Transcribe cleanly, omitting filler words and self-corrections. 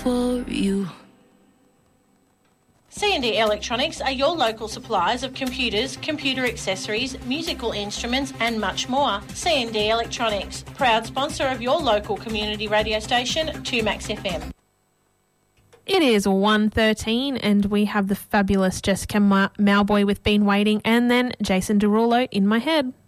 for you. C&D Electronics are your local suppliers of computers, computer accessories, musical instruments and much more. C&D Electronics, proud sponsor of your local community radio station, 2Max FM. It is 1:13 and we have the fabulous Jessica Mauboy with Been Waiting and then Jason Derulo in my head.